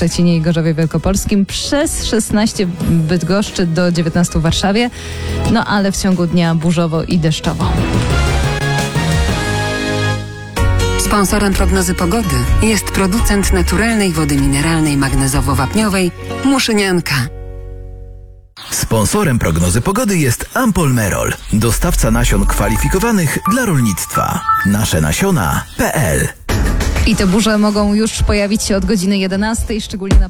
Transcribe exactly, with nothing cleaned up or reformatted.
Szczecinie i Gorzowie Wielkopolskim, przez szesnaście w Bydgoszczy do dziewiętnastu w Warszawie, no ale w ciągu dnia burzowo i deszczowo. Sponsorem prognozy pogody jest producent naturalnej wody mineralnej magnezowo-wapniowej Muszynianka. Sponsorem prognozy pogody jest Ampol Merol, dostawca nasion kwalifikowanych dla rolnictwa. nasze nasiona kropka p l. I te burze mogą już pojawić się od godziny jedenastej, szczególnie na